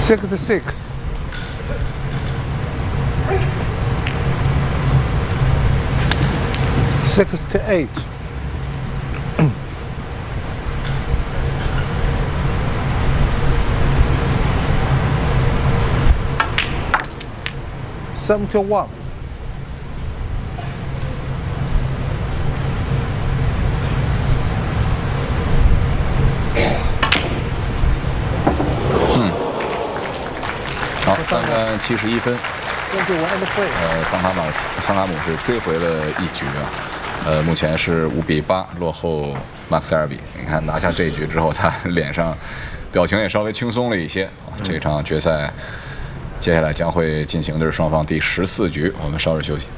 66. 68. 71. 好，3杆71分。桑卡姆是追回了一局啊。目前是5比8落后马克塞尔比。你看拿下这一局之后，他脸上表情也稍微轻松了一些啊。这场决赛接下来将会进行的是双方第14局，我们稍事休息。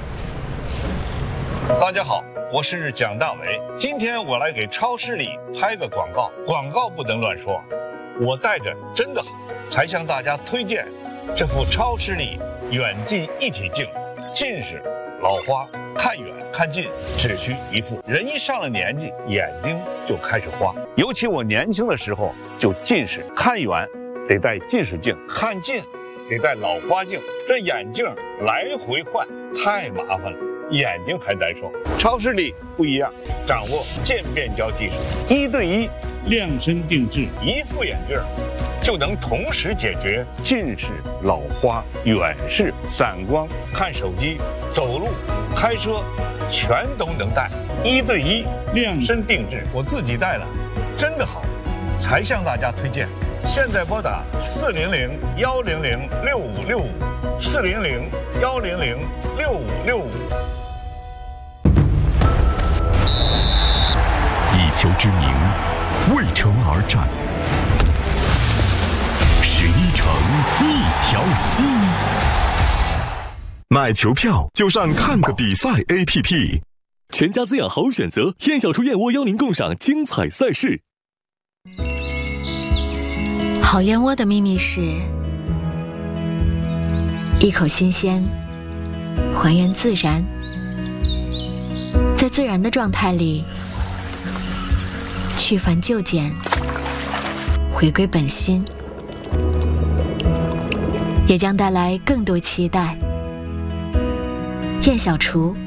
大家好，我是蒋大为。今天我来给超视力拍个广告，广告不能乱说。我戴着真的好，才向大家推荐这副超视力远近一体镜。近视、老花、看远看近只需一副。人一上了年纪，眼睛就开始花。尤其我年轻的时候就近视，看远得戴近视镜，看近得戴老花镜，这眼镜来回换太麻烦了，眼睛还难受。超视力不一样，掌握渐变焦技术，1对1量身定制，一副眼镜就能同时解决近视、老花、远视、散光、看手机、走路、开车，全都能戴。1对1量身定制，我自己戴了，真的好，才向大家推荐。现在拨打400-100-6565，400-100-6565。 以球之名，为城而战。11城一条心。买球票就上看个比赛 APP。 全家滋养好选择，燕小厨燕窝邀您共赏精彩赛事。 好燕窝的秘密是一口新鲜，还原自然，在自然的状态里去繁就简，回归本心，也将带来更多期待。燕小厨